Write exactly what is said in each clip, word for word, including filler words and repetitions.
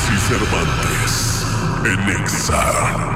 Cervantes en Exa.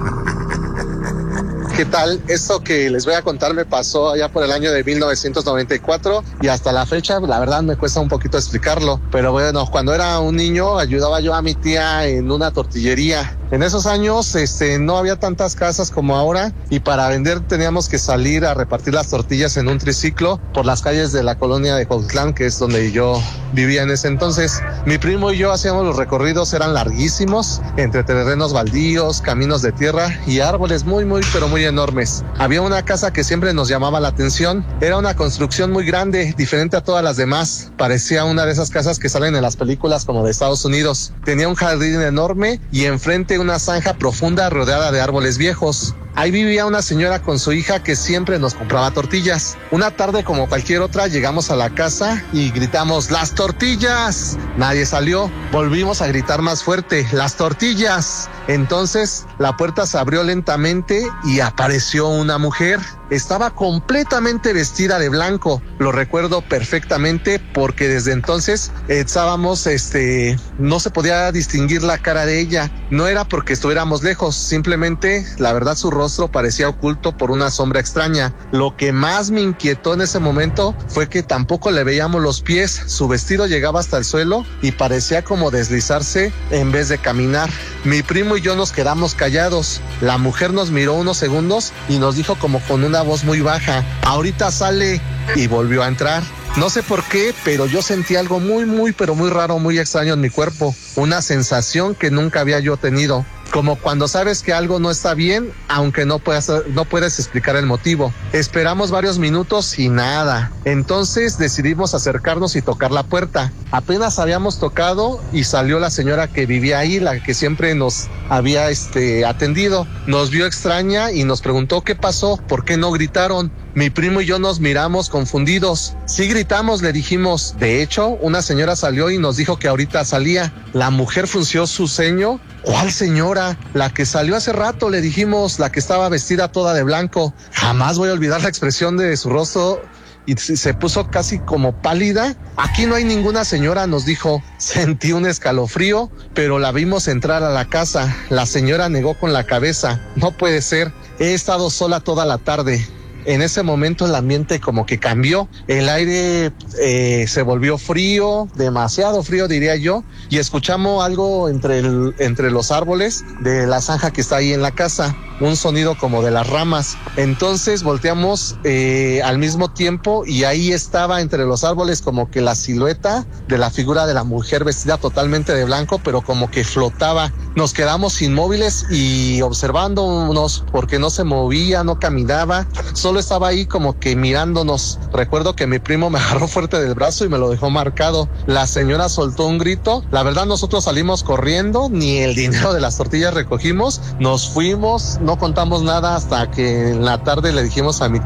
¿Qué tal? Esto que les voy a contar me pasó allá por el año de mil novecientos noventa y cuatro y hasta la fecha, la verdad me cuesta un poquito explicarlo, pero bueno, cuando era un niño ayudaba yo a mi tía en una tortillería. En esos años este, no había tantas casas como ahora y para vender teníamos que salir a repartir las tortillas en un triciclo por las calles de la colonia de Cuauhtlán, que es donde yo vivía en ese entonces. Mi primo y yo hacíamos los recorridos, eran larguísimos, entre terrenos baldíos, caminos de tierra y árboles muy, muy, pero muy enormes. Había una casa que siempre nos llamaba la atención. Era una construcción muy grande, diferente a todas las demás. Parecía una de esas casas que salen en las películas como de Estados Unidos. Tenía un jardín enorme y enfrente una zanja profunda rodeada de árboles viejos. Ahí vivía una señora con su hija que siempre nos compraba tortillas. Una tarde como cualquier otra llegamos a la casa y gritamos ¡las tortillas! Nadie salió. Volvimos a gritar más fuerte ¡las tortillas! Entonces la puerta se abrió lentamente y apareció una mujer. Estaba completamente vestida de blanco. Lo recuerdo perfectamente porque desde entonces estábamos, este, no se podía distinguir la cara de ella. No era porque estuviéramos lejos, simplemente la verdad su rostro parecía oculto por una sombra extraña. Lo que más me inquietó en ese momento fue que tampoco le veíamos los pies. Su vestido llegaba hasta el suelo y parecía como deslizarse en vez de caminar. Mi primo y yo nos quedamos callados. La mujer nos miró unos segundos y nos dijo como con una voz muy baja: ahorita sale, y volvió a entrar. No sé por qué, pero yo sentí algo muy, muy, pero muy raro, muy extraño en mi cuerpo. Una sensación que nunca había yo tenido. Como cuando sabes que algo no está bien, aunque no puedas, no puedes explicar el motivo. Esperamos varios minutos y nada. Entonces decidimos acercarnos y tocar la puerta. Apenas habíamos tocado y salió la señora que vivía ahí, la que siempre nos había este, atendido. Nos vio extraña y nos preguntó qué pasó, por qué no gritaron. Mi primo y yo nos miramos confundidos. Sí gritamos, le dijimos. De hecho, una señora salió y nos dijo que ahorita salía. La mujer frunció su ceño. ¿Cuál señora? La que salió hace rato, le dijimos, la que estaba vestida toda de blanco. Jamás voy a olvidar la expresión de su rostro y se puso casi como pálida. Aquí no hay ninguna señora, nos dijo. Sentí un escalofrío, pero la vimos entrar a la casa. La señora negó con la cabeza. No puede ser, he estado sola toda la tarde. En ese momento el ambiente como que cambió, el aire eh, se volvió frío, demasiado frío diría yo, y escuchamos algo entre, el, entre los árboles de la zanja que está ahí en la casa, un sonido como de las ramas. Entonces volteamos eh, al mismo tiempo y ahí estaba entre los árboles como que la silueta de la figura de la mujer vestida totalmente de blanco, pero como que flotaba. Nos quedamos inmóviles y observándonos porque no se movía, no caminaba, solo estaba ahí como que mirándonos. Recuerdo que mi primo me agarró fuerte del brazo y me lo dejó marcado. La señora soltó un grito. La verdad nosotros salimos corriendo, ni el dinero de las tortillas recogimos. Nos fuimos, no contamos nada hasta que en la tarde le dijimos a mi